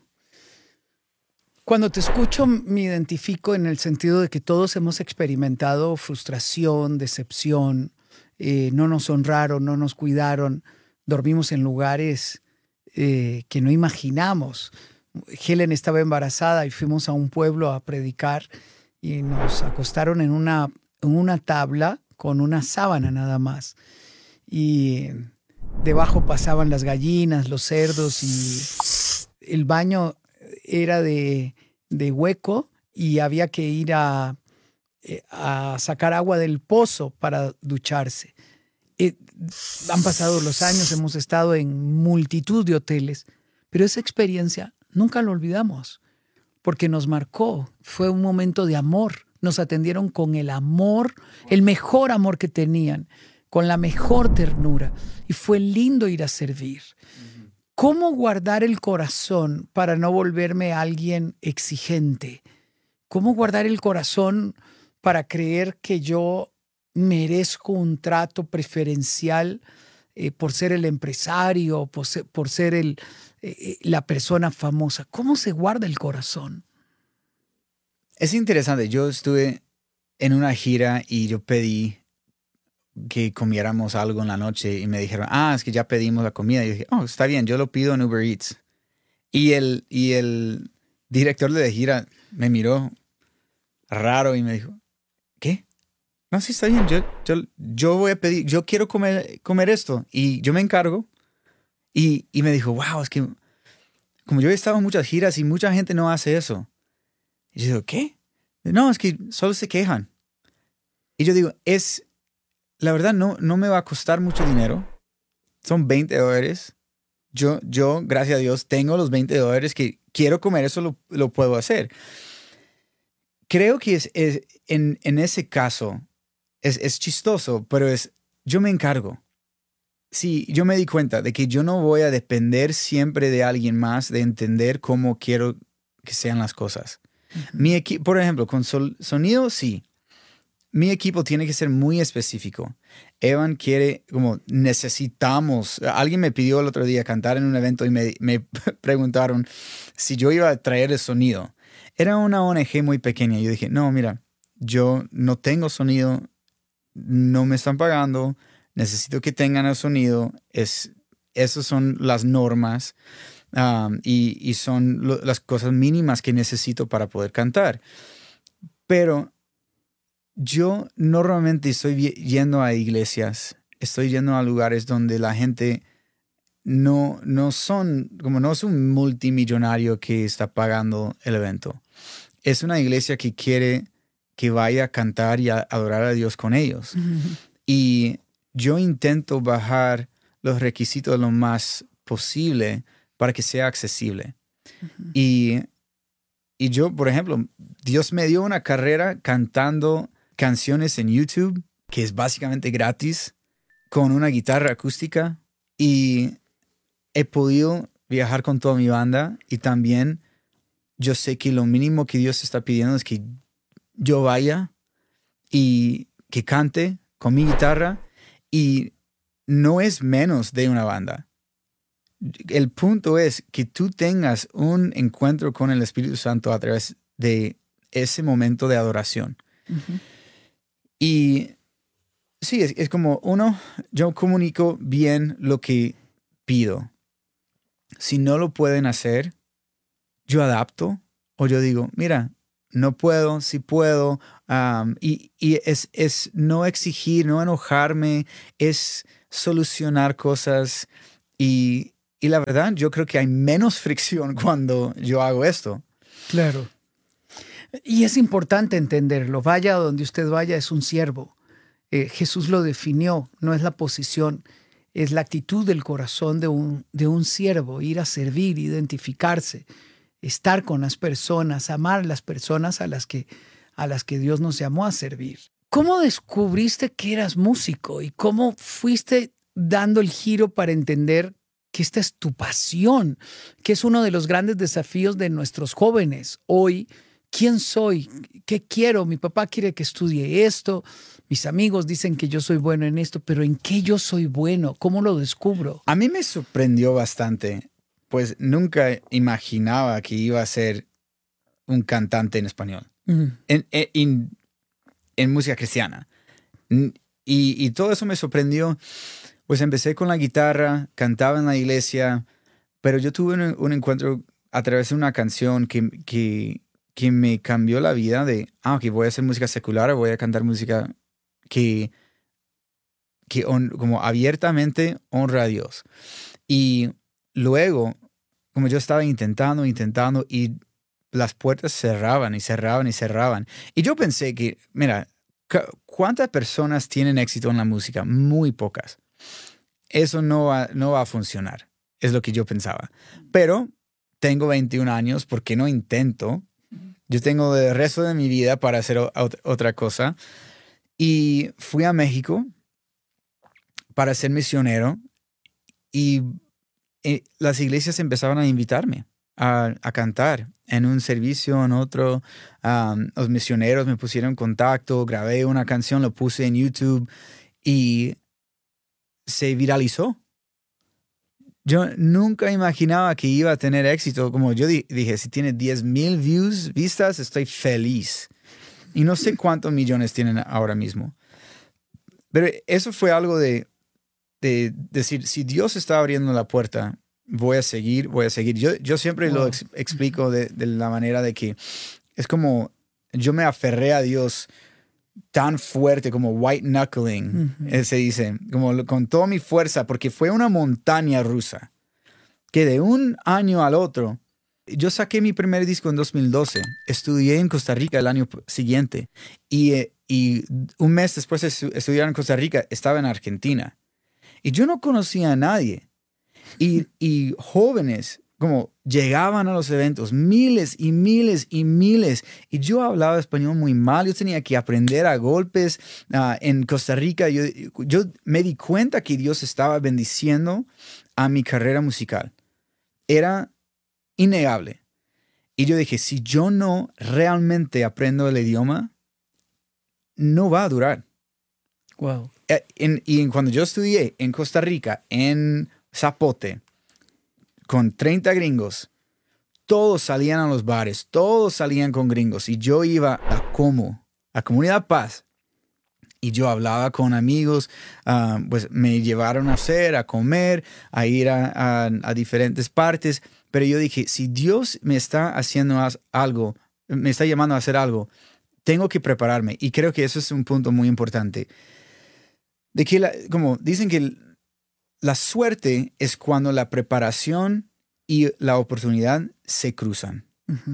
Cuando te escucho me identifico en el sentido de que todos hemos experimentado frustración, decepción, no nos honraron, no nos cuidaron, dormimos en lugares que no imaginamos. Helen estaba embarazada y fuimos a un pueblo a predicar y nos acostaron en una tabla con una sábana nada más. Y debajo pasaban las gallinas, los cerdos y el baño era de hueco y había que ir a sacar agua del pozo para ducharse. Han pasado los años, hemos estado en multitud de hoteles, pero esa experiencia nunca lo olvidamos porque nos marcó. Fue un momento de amor. Nos atendieron con el amor, el mejor amor que tenían, con la mejor ternura. Y fue lindo ir a servir. ¿Cómo guardar el corazón para no volverme alguien exigente? ¿Cómo guardar el corazón para creer que yo merezco un trato preferencial por ser el empresario, por ser la persona famosa? ¿Cómo se guarda el corazón? Es interesante. Yo estuve en una gira y yo pedí que comiéramos algo en la noche y me dijeron, es que ya pedimos la comida. Y yo dije, está bien, yo lo pido en Uber Eats. Y el director de la gira me miró raro y me dijo, ¿qué? No, sí, está bien, yo voy a pedir, yo quiero comer esto y yo me encargo. Y me dijo, wow, es que como yo he estado en muchas giras y mucha gente no hace eso. Y yo digo, ¿qué? No, es que solo se quejan. Y yo digo, la verdad no me va a costar mucho dinero. Son $20. Yo, gracias a Dios, tengo los $20 que quiero comer, eso lo puedo hacer. Creo que en ese caso es chistoso, pero yo me encargo. Sí, yo me di cuenta de que yo no voy a depender siempre de alguien más, de entender cómo quiero que sean las cosas. Mi equipo, por ejemplo, con sonido, sí. Mi equipo tiene que ser muy específico. Evan quiere, necesitamos. Alguien me pidió el otro día cantar en un evento y me preguntaron si yo iba a traer el sonido. Era una ONG muy pequeña. Yo dije, no, mira, yo no tengo sonido, no me están pagando, necesito que tengan el sonido. Esas son las normas y son las cosas mínimas que necesito para poder cantar. Pero yo normalmente estoy yendo a iglesias, estoy yendo a lugares donde la gente no es un multimillonario que está pagando el evento. Es una iglesia que quiere que vaya a cantar y a adorar a Dios con ellos. Y yo intento bajar los requisitos lo más posible para que sea accesible. Y yo, por ejemplo, Dios me dio una carrera cantando canciones en YouTube, que es básicamente gratis, con una guitarra acústica, y he podido viajar con toda mi banda, y también yo sé que lo mínimo que Dios está pidiendo es que yo vaya y que cante con mi guitarra, y no es menos de una banda. El punto es que tú tengas un encuentro con el Espíritu Santo a través de ese momento de adoración. Y sí, es como yo comunico bien lo que pido. Si no lo pueden hacer, yo adapto o yo digo, mira, no puedo, sí puedo. Y es no exigir, no enojarme, es solucionar cosas. Y la verdad, yo creo que hay menos fricción cuando yo hago esto. Claro. Y es importante entenderlo. Vaya donde usted vaya, es un siervo. Jesús lo definió, no es la posición, es la actitud del corazón de un siervo, ir a servir, identificarse, estar con las personas, amar las personas a las que Dios nos llamó a servir. ¿Cómo descubriste que eras músico y cómo fuiste dando el giro para entender que esta es tu pasión, que es uno de los grandes desafíos de nuestros jóvenes hoy? ¿Quién soy? ¿Qué quiero? Mi papá quiere que estudie esto. Mis amigos dicen que yo soy bueno en esto, pero ¿en qué yo soy bueno? ¿Cómo lo descubro? A mí me sorprendió bastante, pues nunca imaginaba que iba a ser un cantante en español, en música cristiana. Y todo eso me sorprendió. Pues empecé con la guitarra, cantaba en la iglesia, pero yo tuve un encuentro a través de una canción que me cambió la vida de, ok, voy a hacer música secular, voy a cantar música que como abiertamente honra a Dios. Y luego, como yo estaba intentando y las puertas cerraban y cerraban y cerraban. Y yo pensé que, mira, ¿cuántas personas tienen éxito en la música? Muy pocas. Eso no va a funcionar, es lo que yo pensaba. Pero tengo 21 años, ¿por qué no intento? Yo tengo el resto de mi vida para hacer otra cosa. Y fui a México para ser misionero y las iglesias empezaban a invitarme a cantar en un servicio, en otro. Los misioneros me pusieron en contacto, grabé una canción, lo puse en YouTube y se viralizó. Yo nunca imaginaba que iba a tener éxito. Como yo dije, si tiene 10,000 vistas, estoy feliz. Y no sé cuántos millones tienen ahora mismo. Pero eso fue algo de decir, si Dios está abriendo la puerta, voy a seguir. Yo siempre lo explico de la manera de que es como yo me aferré a Dios tan fuerte como white knuckling, se dice, como con toda mi fuerza, porque fue una montaña rusa que de un año al otro, yo saqué mi primer disco en 2012, estudié en Costa Rica el año siguiente y un mes después de estudiar en Costa Rica estaba en Argentina y yo no conocía a nadie y jóvenes como llegaban a los eventos, miles y miles y miles. Y yo hablaba español muy mal. Yo tenía que aprender a golpes. En Costa Rica yo me di cuenta que Dios estaba bendiciendo a mi carrera musical. Era innegable. Y yo dije, si yo no realmente aprendo el idioma, no va a durar. Wow. Y cuando yo estudié en Costa Rica, en Zapote, con 30 gringos, todos salían a los bares, todos salían con gringos y yo iba a Comunidad Paz y yo hablaba con amigos, pues me llevaron a comer, a ir a diferentes partes, pero yo dije, si Dios me está haciendo algo, me está llamando a hacer algo, tengo que prepararme y creo que eso es un punto muy importante. De que como dicen que la suerte es cuando la preparación y la oportunidad se cruzan.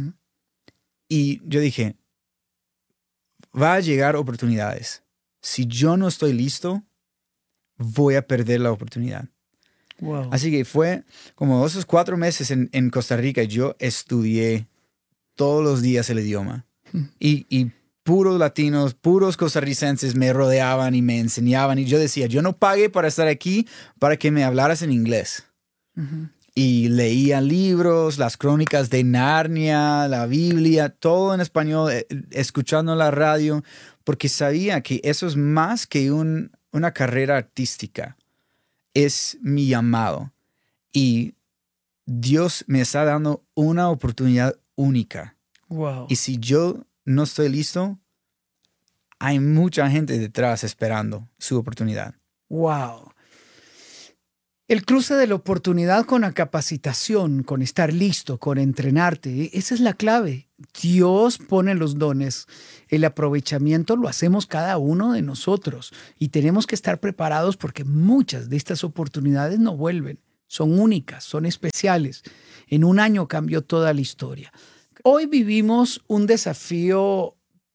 Y yo dije, va a llegar oportunidades. Si yo no estoy listo, voy a perder la oportunidad. Wow. Así que fue como esos 4 meses en Costa Rica, yo estudié todos los días el idioma. Y puros latinos, puros costarricenses me rodeaban y me enseñaban. Y yo decía, yo no pagué para estar aquí para que me hablaras en inglés. Y leía libros, las crónicas de Narnia, la Biblia, todo en español, escuchando la radio, porque sabía que eso es más que una carrera artística. Es mi llamado. Y Dios me está dando una oportunidad única. Wow. Y si yo no estoy listo, hay mucha gente detrás esperando su oportunidad. Wow. El cruce de la oportunidad con la capacitación, con estar listo, con entrenarte, esa es la clave. Dios pone los dones. El aprovechamiento lo hacemos cada uno de nosotros y tenemos que estar preparados porque muchas de estas oportunidades no vuelven. Son únicas, son especiales. En un año cambió toda la historia. Hoy vivimos un desafío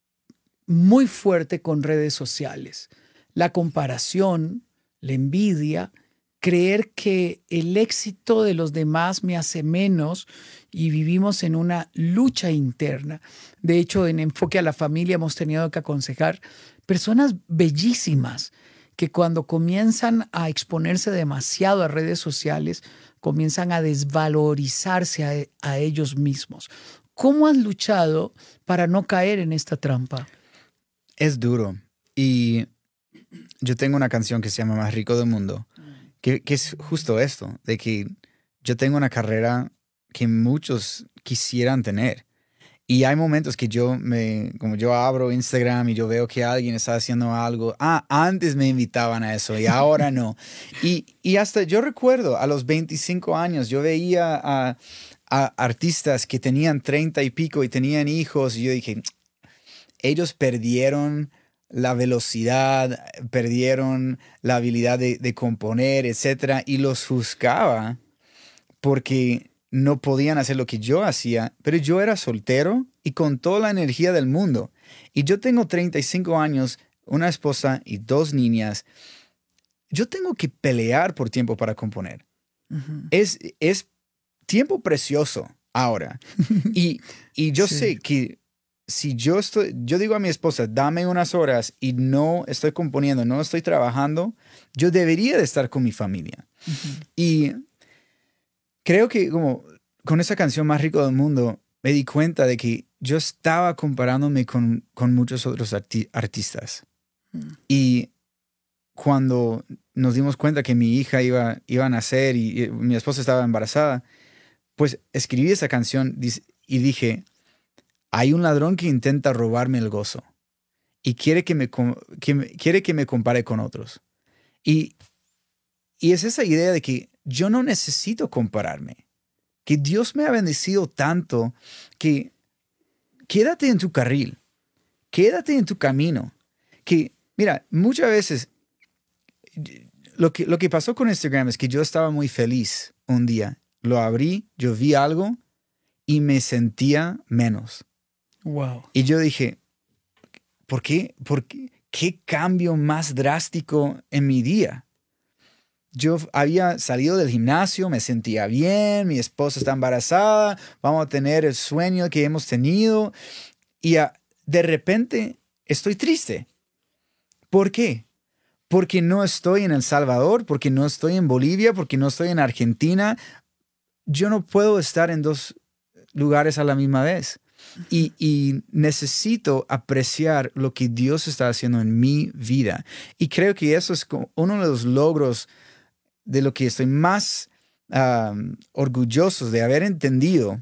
muy fuerte con redes sociales. La comparación, la envidia, creer que el éxito de los demás me hace menos y vivimos en una lucha interna. De hecho, en Enfoque a la Familia hemos tenido que aconsejar personas bellísimas que cuando comienzan a exponerse demasiado a redes sociales, comienzan a desvalorizarse a ellos mismos. ¿Cómo has luchado para no caer en esta trampa? Es duro. Y yo tengo una canción que se llama Más rico del mundo, que es justo esto, de que yo tengo una carrera que muchos quisieran tener. Y hay momentos que como yo abro Instagram y yo veo que alguien está haciendo algo. Antes me invitaban a eso y ahora no. Y hasta yo recuerdo a los 25 años, yo veía a artistas que tenían 30 y pico y tenían hijos y yo dije, ellos perdieron la velocidad, perdieron la habilidad de componer, etc. Y los juzgaba porque no podían hacer lo que yo hacía, pero yo era soltero y con toda la energía del mundo. Y yo tengo 35 años, una esposa y 2 niñas. Yo tengo que pelear por tiempo para componer. Uh-huh. Es tiempo precioso ahora. Y yo sé que si yo digo a mi esposa, dame unas horas y no estoy componiendo, no estoy trabajando, yo debería de estar con mi familia. Uh-huh. Y creo que como con esa canción Más rico del mundo, me di cuenta de que yo estaba comparándome con muchos otros artistas. Uh-huh. Y cuando nos dimos cuenta que mi hija iba a nacer y mi esposa estaba embarazada, pues escribí esa canción y dije, hay un ladrón que intenta robarme el gozo y quiere que me compare con otros. Y es esa idea de que yo no necesito compararme, que Dios me ha bendecido tanto que quédate en tu carril, quédate en tu camino. Que, mira, muchas veces lo que pasó con Instagram es que yo estaba muy feliz un día. Lo abrí, yo vi algo y me sentía menos. Wow. Y yo dije, ¿por qué? ¿Qué cambio más drástico en mi día? Yo había salido del gimnasio, me sentía bien, mi esposa está embarazada, vamos a tener el sueño que hemos tenido y de repente estoy triste. ¿Por qué? Porque no estoy en El Salvador, porque no estoy en Bolivia, porque no estoy en Argentina. Yo no puedo estar en 2 lugares a la misma vez. Y necesito apreciar lo que Dios está haciendo en mi vida. Y creo que eso es uno de los logros de lo que estoy más orgulloso de haber entendido,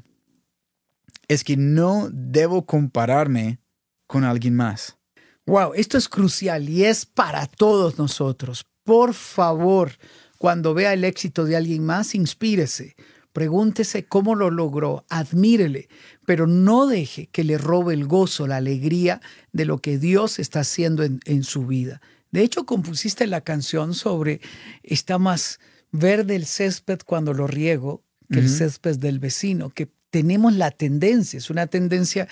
es que no debo compararme con alguien más. Wow, esto es crucial y es para todos nosotros. Por favor, cuando vea el éxito de alguien más, inspírese. Pregúntese cómo lo logró, admírele, pero no deje que le robe el gozo, la alegría de lo que Dios está haciendo en su vida. De hecho, compusiste la canción sobre está más verde el césped cuando lo riego que el césped del vecino, que tenemos la tendencia, es una tendencia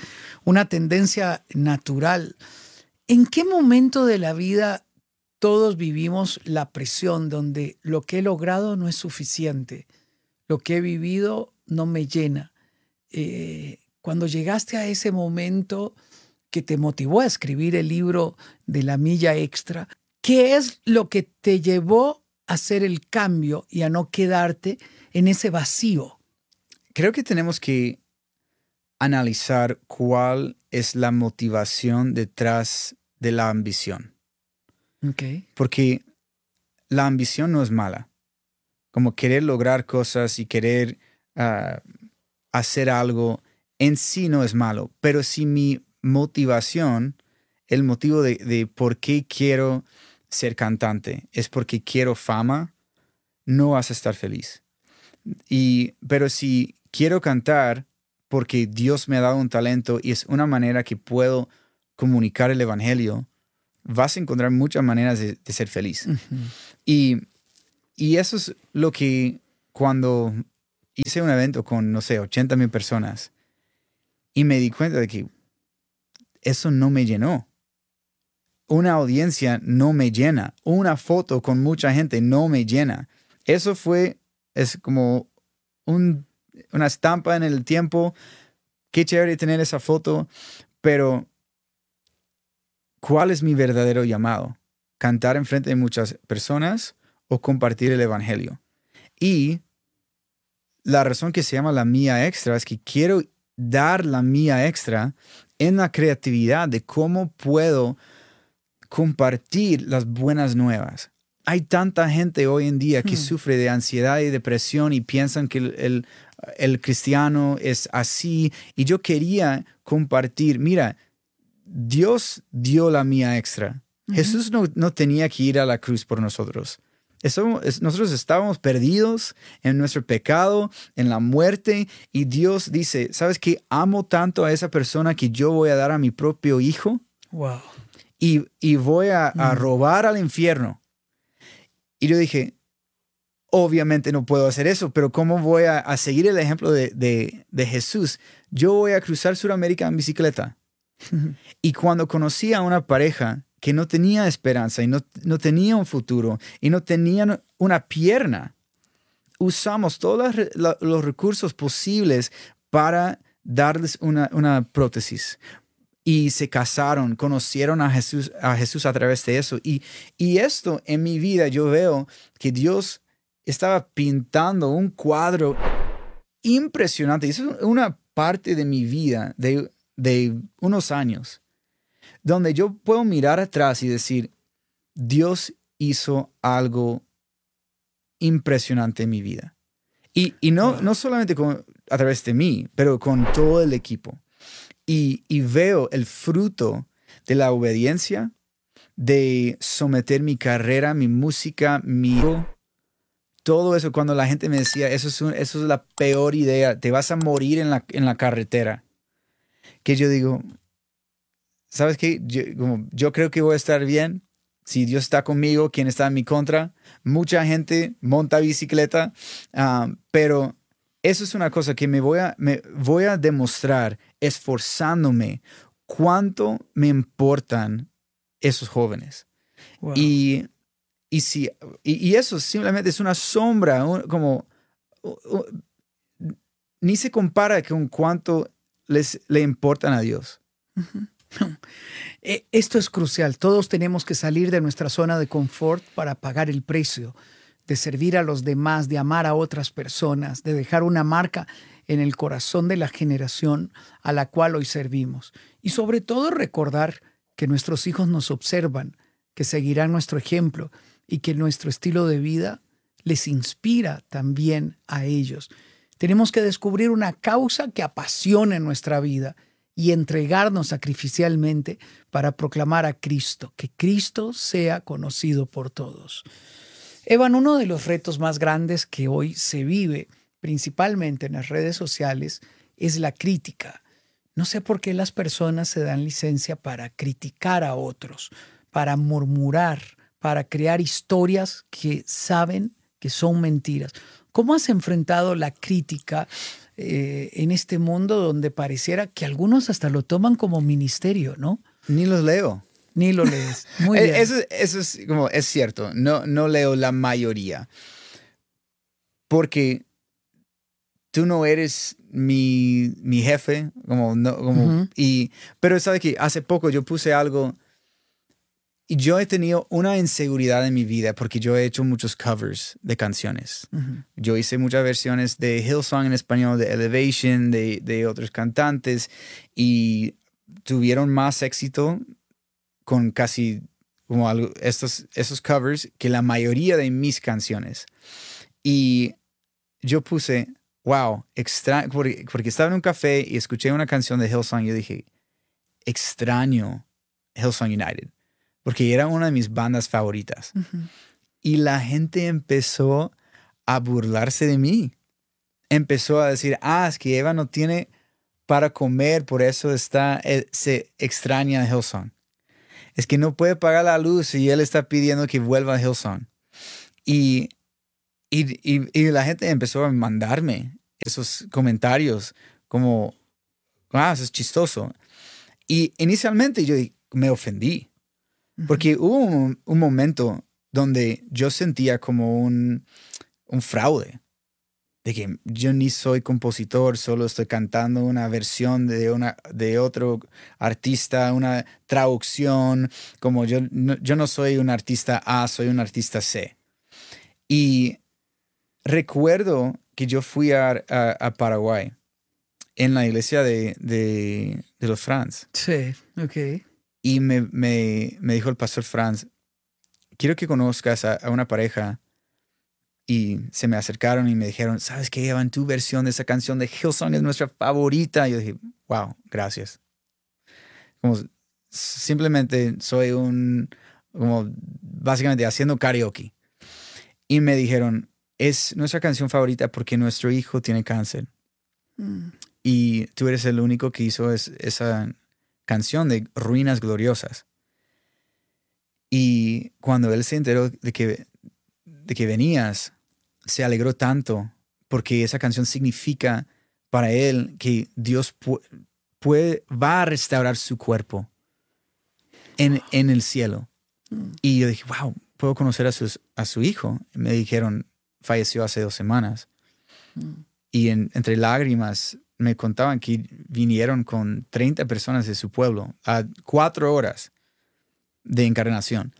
natural. ¿En qué momento de la vida todos vivimos la presión donde lo que he logrado no es suficiente? Lo que he vivido no me llena. Cuando llegaste a ese momento que te motivó a escribir el libro de La Milla Extra, ¿qué es lo que te llevó a hacer el cambio y a no quedarte en ese vacío? Creo que tenemos que analizar cuál es la motivación detrás de la ambición. Okay. Porque la ambición no es mala. Como querer lograr cosas y querer hacer algo en sí no es malo. Pero si mi motivación, el motivo de por qué quiero ser cantante, es porque quiero fama, no vas a estar feliz. Pero si quiero cantar porque Dios me ha dado un talento y es una manera que puedo comunicar el evangelio, vas a encontrar muchas maneras de ser feliz. Y eso es lo que cuando hice un evento con, no sé, 80,000 personas y me di cuenta de que eso no me llenó. Una audiencia no me llena. Una foto con mucha gente no me llena. Eso es como una estampa en el tiempo. Qué chévere tener esa foto, pero ¿cuál es mi verdadero llamado? ¿Cantar enfrente de muchas personas o compartir el evangelio? Y la razón que se llama la mía extra es que quiero dar la mía extra en la creatividad de cómo puedo compartir las buenas nuevas. Hay tanta gente hoy en día que sufre de ansiedad y depresión y piensan que el cristiano es así. Y yo quería compartir, mira, Dios dio la mía extra. Jesús no tenía que ir a la cruz por nosotros. Nosotros estábamos perdidos en nuestro pecado, en la muerte, y Dios dice, ¿sabes qué? Amo tanto a esa persona que yo voy a dar a mi propio hijo. Wow. Y voy a robar al infierno. Y yo dije, obviamente no puedo hacer eso, pero ¿cómo voy a seguir el ejemplo de Jesús? Yo voy a cruzar Sudamérica en bicicleta. Y cuando conocí a una pareja que no tenía esperanza y no tenía un futuro y no tenían una pierna, usamos todos los recursos posibles para darles una prótesis. Y se casaron, conocieron a Jesús a través de eso. Y esto en mi vida yo veo que Dios estaba pintando un cuadro impresionante. Eso es una parte de mi vida de unos años, donde yo puedo mirar atrás y decir, Dios hizo algo impresionante en mi vida. Y no solamente a través de mí, pero con todo el equipo. Y veo el fruto de la obediencia, de someter mi carrera, mi música, todo eso. Cuando la gente me decía, eso es la peor idea, te vas a morir en la carretera. Que yo digo, ¿sabes qué? Yo creo que voy a estar bien. Si Dios está conmigo, ¿quién está en mi contra? Mucha gente monta bicicleta, pero eso es una cosa que me voy a demostrar esforzándome cuánto me importan esos jóvenes. Wow. Y eso simplemente es una sombra, ni se compara con cuánto le importan a Dios. Esto es crucial. Todos tenemos que salir de nuestra zona de confort para pagar el precio de servir a los demás, de amar a otras personas, de dejar una marca en el corazón de la generación a la cual hoy servimos. Y sobre todo recordar que nuestros hijos nos observan, que seguirán nuestro ejemplo y que nuestro estilo de vida les inspira también a ellos. Tenemos que descubrir una causa que apasione nuestra vida y entregarnos sacrificialmente para proclamar a Cristo, que Cristo sea conocido por todos. Evan, uno de los retos más grandes que hoy se vive, principalmente en las redes sociales, es la crítica. No sé por qué las personas se dan licencia para criticar a otros, para murmurar, para crear historias que saben que son mentiras. ¿Cómo has enfrentado la crítica en este mundo donde pareciera que algunos hasta lo toman como ministerio, ¿no? Ni los leo. Ni lo lees. Muy bien. Eso es cierto. No leo la mayoría. Porque tú no eres mi jefe. Pero sabes que hace poco yo puse algo y yo he tenido una inseguridad en mi vida porque yo he hecho muchos covers de canciones. Uh-huh. Yo hice muchas versiones de Hillsong en español, de Elevation, de otros cantantes y tuvieron más éxito con casi como esos covers que la mayoría de mis canciones. Y yo puse, wow, porque estaba en un café y escuché una canción de Hillsong y yo dije, extraño Hillsong United, porque era una de mis bandas favoritas. Y la gente empezó a burlarse de mí. Empezó a decir, es que Eva no tiene para comer, por eso se extraña a Hillsong. Es que no puede pagar la luz y él está pidiendo que vuelva a Hillsong. Y la gente empezó a mandarme esos comentarios como, eso es chistoso. Y inicialmente yo me ofendí, porque hubo un momento donde yo sentía como un fraude, de que yo ni soy compositor, solo estoy cantando una versión de otro artista, una traducción, como yo no soy un artista A, soy un artista C. Y recuerdo que yo fui a Paraguay, en la iglesia de los Franz. Sí, ok. Y me dijo el pastor Franz, quiero que conozcas a una pareja. Y se me acercaron y me dijeron, ¿sabes qué, Evan? Tu versión de esa canción de Hillsong es nuestra favorita. Y yo dije, wow, gracias. Como simplemente soy como básicamente haciendo karaoke. Y me dijeron, es nuestra canción favorita porque nuestro hijo tiene cáncer. Y tú eres el único que hizo esa canción de Ruinas Gloriosas. Y cuando él se enteró de que venías, se alegró tanto porque esa canción significa para él que Dios va a restaurar su cuerpo en el cielo. Y yo dije, wow, puedo conocer a su hijo. Y me dijeron, falleció hace 2 semanas. Y entre lágrimas me contaban que vinieron con 30 personas de su pueblo a 4 horas de encarnación.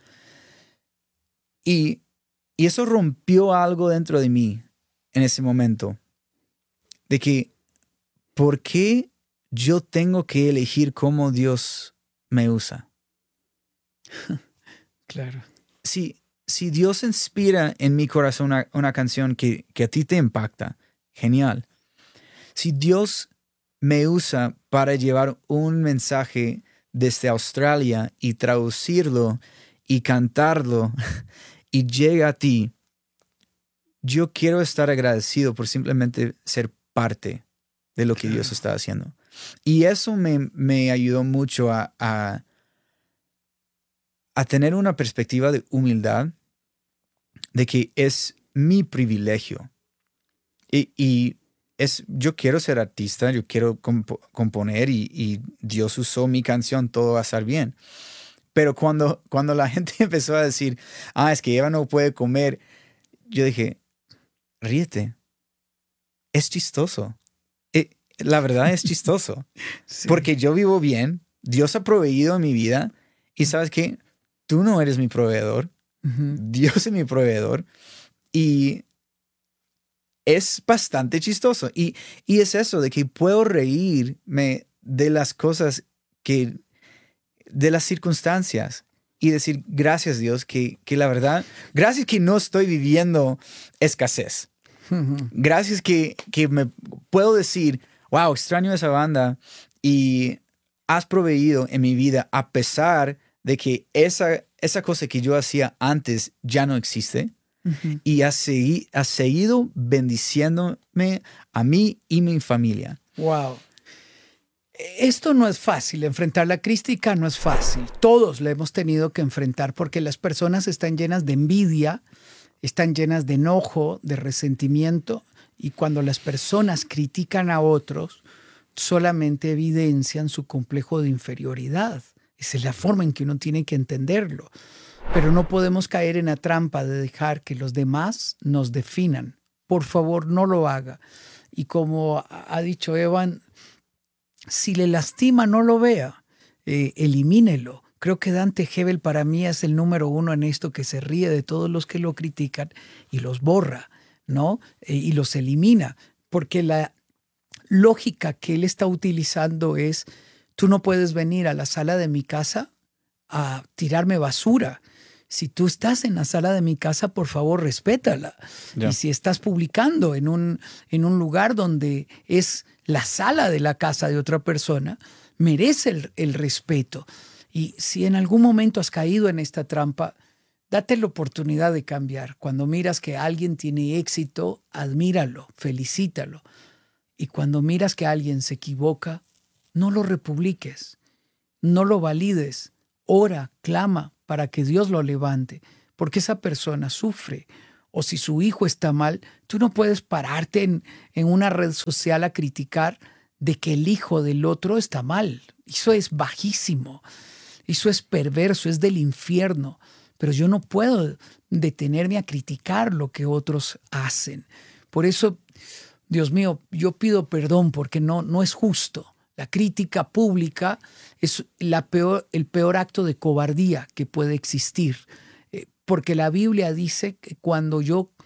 Y eso rompió algo dentro de mí en ese momento. De que, ¿por qué yo tengo que elegir cómo Dios me usa? Claro. Si Dios inspira en mi corazón una canción que a ti te impacta, genial. Si Dios me usa para llevar un mensaje desde Australia y traducirlo y cantarlo y llega a ti, yo quiero estar agradecido por simplemente ser parte de lo que Dios está haciendo. Y eso me ayudó mucho a tener una perspectiva de humildad, de que es mi privilegio. Y yo quiero ser artista, yo quiero componer y Dios usó mi canción, todo va a estar bien. Pero cuando la gente empezó a decir, es que Eva no puede comer, yo dije, ríete. Es chistoso. La verdad es chistoso. Sí. Porque yo vivo bien, Dios ha proveído mi vida y ¿sabes qué? Tú no eres mi proveedor. Dios es mi proveedor. Y es bastante chistoso. Y es eso, de que puedo reírme de las cosas de las circunstancias y decir, gracias Dios, que la verdad, gracias que no estoy viviendo escasez. Gracias que me puedo decir, wow, extraño esa banda y has proveído en mi vida a pesar de que esa cosa que yo hacía antes ya no existe. Y has seguido bendiciéndome a mí y mi familia. Wow. Esto no es fácil, enfrentar la crítica no es fácil. Todos la hemos tenido que enfrentar porque las personas están llenas de envidia, están llenas de enojo, de resentimiento, y cuando las personas critican a otros, solamente evidencian su complejo de inferioridad. Esa es la forma en que uno tiene que entenderlo. Pero no podemos caer en la trampa de dejar que los demás nos definan. Por favor, no lo haga. Y como ha dicho Evan, si le lastima, no lo vea, elimínelo. Creo que Dante Gebel para mí es el número 1 en esto, que se ríe de todos los que lo critican y los borra, ¿no? Y los elimina, porque la lógica que él está utilizando es, tú no puedes venir a la sala de mi casa a tirarme basura. Si tú estás en la sala de mi casa, por favor, respétala. Yeah. Y si estás publicando en un lugar donde es la sala de la casa de otra persona, merece el respeto. Y si en algún momento has caído en esta trampa, date la oportunidad de cambiar. Cuando miras que alguien tiene éxito, admíralo, felicítalo. Y cuando miras que alguien se equivoca, no lo republiques, no lo valides. Ora, clama para que Dios lo levante, porque esa persona sufre. O si su hijo está mal, tú no puedes pararte en una red social a criticar de que el hijo del otro está mal. Eso es bajísimo, eso es perverso, es del infierno. Pero yo no puedo detenerme a criticar lo que otros hacen. Por eso, Dios mío, yo pido perdón porque no es justo. La crítica pública es el peor acto de cobardía que puede existir. Porque la Biblia dice que cuando yo